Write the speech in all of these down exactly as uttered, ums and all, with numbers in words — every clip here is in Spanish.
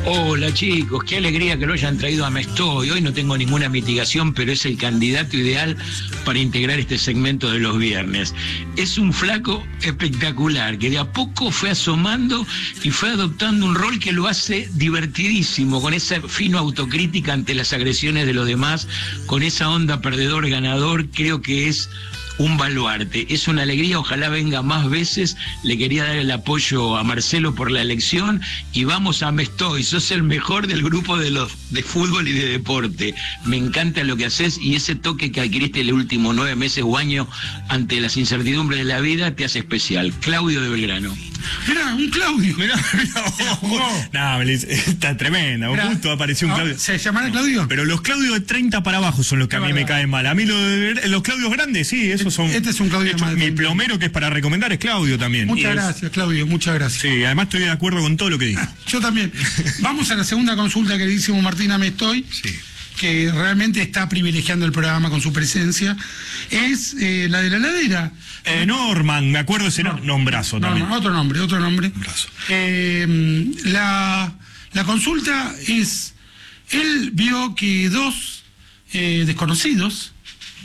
Hola chicos, qué alegría que lo hayan traído a Mestoy. Hoy no tengo ninguna mitigación, pero es el candidato ideal para integrar este segmento de los viernes. Es un flaco espectacular, que de a poco fue asomando y fue adoptando un rol que lo hace divertidísimo, con esa fino autocrítica ante las agresiones de los demás, con esa onda perdedor-ganador. Creo que es un baluarte, es una alegría, ojalá venga más veces. Le quería dar el apoyo a Marcelo por la elección y vamos a Mestoy, sos el mejor del grupo de los de fútbol y de deporte. Me encanta lo que haces y ese toque que adquiriste en los últimos nueve meses o año ante las incertidumbres de la vida te hace especial. Claudio de Belgrano. Mirá, un Claudio. Mirá, mirá, oh, no, está tremenda. Mirá, justo apareció un Claudio. ¿Se llamará Claudio? Pero los Claudios de treinta para abajo son los que a mí verdad. me caen mal. A mí lo de, los Claudios grandes, sí, esos son. Este es un Claudio hecho, más. Mi plomero que es para recomendar es Claudio también. Muchas es, gracias, Claudio, muchas gracias. Sí, además estoy de acuerdo con todo lo que dijo. Yo también. Vamos a la segunda consulta que le hicimos Martín a Mestoy. Sí. Que realmente está privilegiando el programa con su presencia, es eh, la de la heladera. Eh, Norman, me acuerdo ese no, nombrazo no, también. No, otro nombre, otro nombre. Nombrazo. Eh, la, la consulta es, él vio que dos eh, desconocidos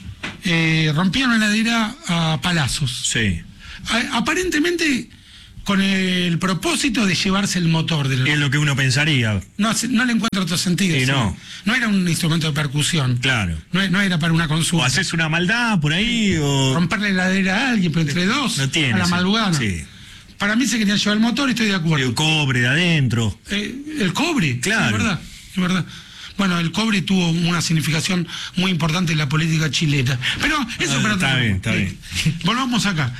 eh, rompieron la heladera a palazos. Sí. A, aparentemente con el propósito de llevarse el motor del... Es lo que uno pensaría. No, no le encuentro otro sentido. Sí, no. No era un instrumento de percusión. Claro. No, no era para una consulta. O haces una maldad por ahí o... Romperle la heladera a alguien, pero entre dos, no tiene, a la sí. madrugada. Sí. Para mí se querían llevar el motor y estoy de acuerdo. El cobre de adentro. Eh, el cobre, claro. Es verdad, es verdad. Bueno, el cobre tuvo una significación muy importante en la política chilena. Pero eso ah, para Está bien, está bien. Volvamos acá.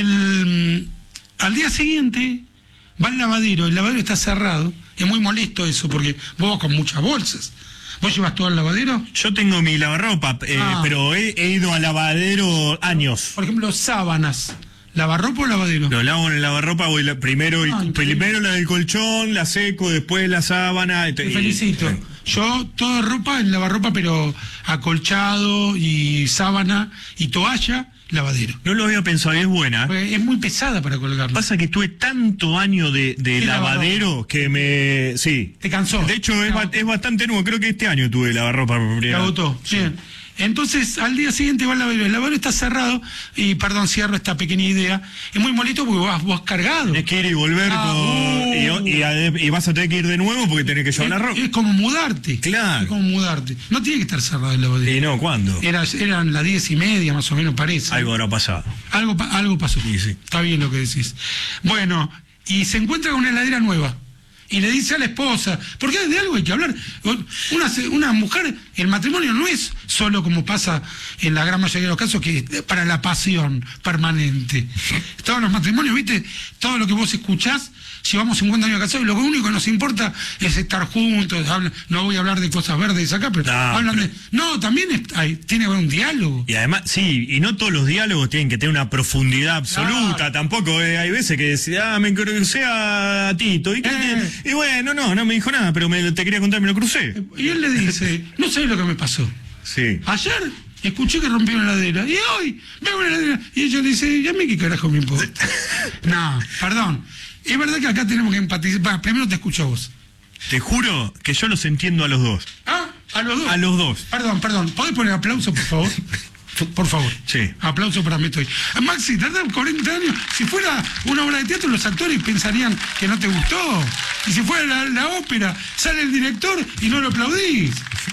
El... Al día siguiente va al lavadero, el lavadero está cerrado, es muy molesto eso, porque vos vas con muchas bolsas. ¿Vos llevas todo al lavadero? Yo tengo mi lavarropa, eh, ah. pero he, he ido al lavadero años. Por ejemplo, sábanas. ¿Lavarropa o lavadero? Lo lavo en el lavarropa, voy la, primero, el, ah, primero la del colchón, la seco, después la sábana. Te felicito. Y, yo, toda ropa en lavarropa, pero acolchado y sábana y toalla, lavadero. No lo había pensado y es buena. Pues es muy pesada para colgarla. Pasa que tuve tanto año de, de lavadero lavarropa? que me... Sí. ¿Te cansó? De hecho, es, ba es bastante nuevo. Creo que este año tuve lavarropa por primera vez. ¿Te agotó? Sí. Bien. Entonces, al día siguiente va al lavadero. El lavadero está cerrado y, perdón, cierro esta pequeña idea. Es muy molesto porque vas, vas cargado. Tienes que ir y volver ah, con... uh, y, y, y vas a tener que ir de nuevo porque tenés que llevar es, la ropa. Es como mudarte. Claro. Es como mudarte. No tiene que estar cerrado el lavadero. ¿Y no? ¿Cuándo? Era, eran las diez y media, más o menos, parece. Algo habrá pasado. Algo, algo pasó. Sí, sí. Está bien lo que decís. Bueno, y se encuentra con una heladera nueva. Y le dice a la esposa, porque de algo hay que hablar. Una, una mujer, el matrimonio no es solo como pasa en la gran mayoría de los casos, que es para la pasión permanente. Todos los matrimonios, viste, todo lo que vos escuchás, llevamos cincuenta años casados y lo único que nos importa es estar juntos. Hablan, no voy a hablar de cosas verdes acá, pero no, hablan pero... de... No, también es, hay, tiene que haber un diálogo. Y además, sí, y no todos los diálogos tienen que tener una profundidad absoluta, claro. Tampoco. Eh, hay veces que decís, ah, me crucé a Tito. ¿Y, eh. y bueno, no, no me dijo nada, pero me, te quería contar, me lo crucé. Y él le dice, no sé lo que me pasó. Sí. Ayer escuché que rompieron la heladera, y hoy veo una heladera. Y ella le dice, ¿y a mí qué carajo me importa? No, perdón. Es verdad que acá tenemos que empatizar. Primero te escucho a vos. Te juro que yo los entiendo a los dos. ¿Ah? ¿A los dos? A los dos. Perdón, perdón. ¿Podés poner aplauso, por favor? Por favor. Sí. Aplauso para Mestoy. Maxi, tardás cuarenta años. Si fuera una obra de teatro, los actores pensarían que no te gustó. Y si fuera la, la ópera, sale el director y no lo aplaudís.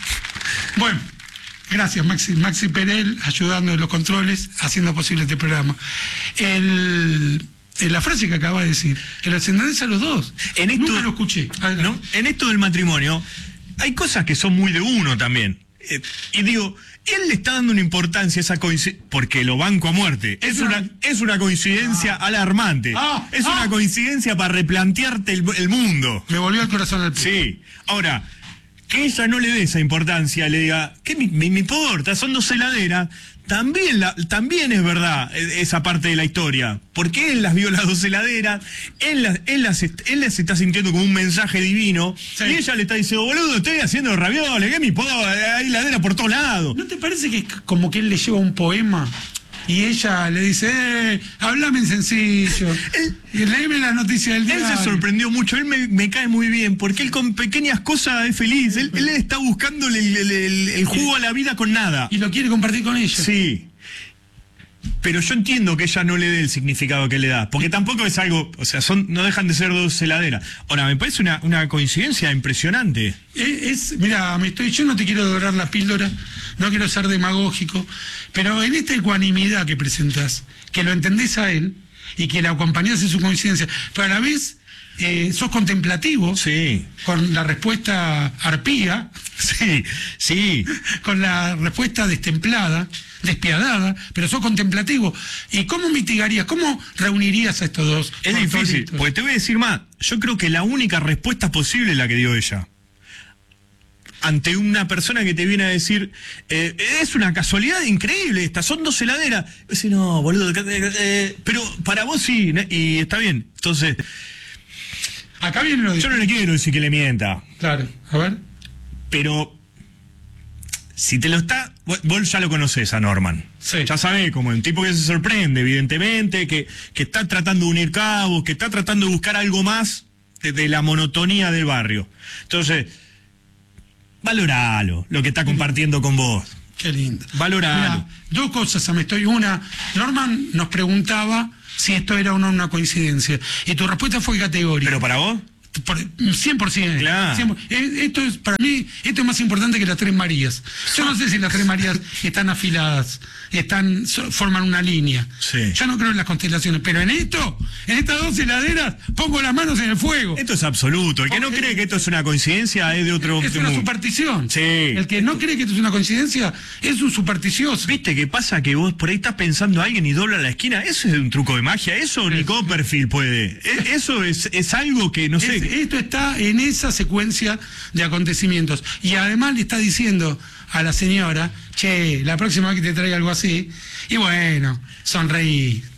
Bueno, gracias, Maxi. Maxi Perel, ayudando en los controles, haciendo posible este programa. El... En la frase que acaba de decir, que la ascendencia a los dos. En esto, nunca lo escuché. ¿No? En esto del matrimonio, hay cosas que son muy de uno también. Eh, y digo, él le está dando una importancia a esa coincidencia, porque lo banco a muerte. Es, es una, una, es una coincidencia ah. alarmante. Ah, es ah. una coincidencia para replantearte el, el mundo. Me volvió el corazón al pecho. Sí. Ahora, que ella no le dé esa importancia, le diga, ¿qué me, me, me importa? Son dos heladeras. También, la, también es verdad esa parte de la historia, porque él las vio las dos heladeras, él las, él las, él las está sintiendo como un mensaje divino, sí. Y ella le está diciendo, boludo, estoy haciendo ravioles, ¿qué me puedo? Hay heladera por todos lados. ¿No te parece que como que él le lleva un poema? y ella le dice, eh, háblame en sencillo, Él- y léeme la noticia del Él día. se sorprendió mucho, él me, me cae muy bien, porque él con pequeñas cosas es feliz, él, él está buscando el, el- el- el jugo a la vida con nada. Y lo quiere compartir con ella. Sí. Pero yo entiendo que ella no le dé el significado que le da, porque tampoco es algo, o sea, son no dejan de ser dos heladeras. Ahora, me parece una, una coincidencia impresionante. Es, es- mira, me estoy, yo no te quiero dorar la píldora, no quiero ser demagógico, pero en esta ecuanimidad que presentás, que lo entendés a él y que la acompañás en su coincidencia, pero a la vez eh, sos contemplativo Sí, con la respuesta arpía, sí, sí. con la respuesta destemplada, despiadada, pero sos contemplativo. ¿Y cómo mitigarías, cómo reunirías a estos dos? Es difícil, conflictos? porque te voy a decir más, yo creo que la única respuesta posible es la que dio ella. Ante una persona que te viene a decir, eh, es una casualidad increíble esta, son dos heladeras. Y decís, no, boludo, eh, eh, pero para vos sí, ¿no? Y está bien. Entonces, Acá viene lo de... yo no le quiero decir que le mienta, Claro, a ver. pero si te lo está, vos- vos ya lo conocés a Norman. Sí. Ya sabés, como un tipo que se sorprende, evidentemente, que, que está tratando de unir cabos, que está tratando de buscar algo más de, de la monotonía del barrio. Entonces, valoralo, lo que está compartiendo con vos. Qué lindo. Valoralo. Mirá, dos cosas, me estoy una. Norman nos preguntaba si esto era o no una coincidencia. Y tu respuesta fue categórica. Pero para vos, Por, cien por ciento. Claro. cien por ciento. Eh, Esto es, para mí, esto es más importante que las tres Marías. Yo no sé si las tres Marías están afiladas, están, so- forman una línea. Sí. Yo no creo en las constelaciones, pero en esto, en estas dos heladeras, pongo las manos en el fuego. esto es absoluto. El que no Ok. cree que esto es una coincidencia es de otro Es una mundo. superstición. Sí. El que no cree que esto es una coincidencia es un supersticioso. ¿Viste qué pasa? Que vos por ahí estás pensando a alguien y dobla la esquina. Eso es un truco de magia. Eso ni Copperfield puede. E- Eso es, es algo que, no sé... Es- esto está en esa secuencia de acontecimientos. Y además le está diciendo a la señora, che, la próxima vez que te traiga algo así, y bueno, sonreí.